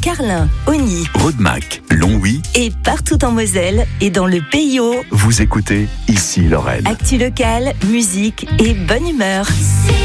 Carlin, Ogny, Rodemack, Longwy et partout en Moselle et dans le Pays Haut. Vous écoutez Ici Lorraine. Actu locale, musique et bonne humeur.